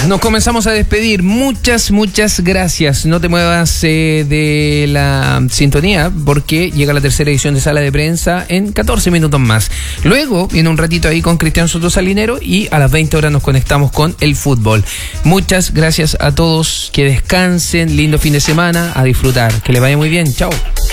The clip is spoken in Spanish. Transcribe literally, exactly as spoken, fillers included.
Nos comenzamos a despedir. Muchas, muchas gracias. No te muevas eh, de la sintonía porque llega la tercera edición de Sala de Prensa en catorce minutos más. Luego viene un ratito ahí con Cristian Soto Salinero y a las veinte horas nos conectamos con el fútbol. Muchas gracias a todos. Que descansen. Lindo fin de semana. A disfrutar. Que les vaya muy bien. Chao.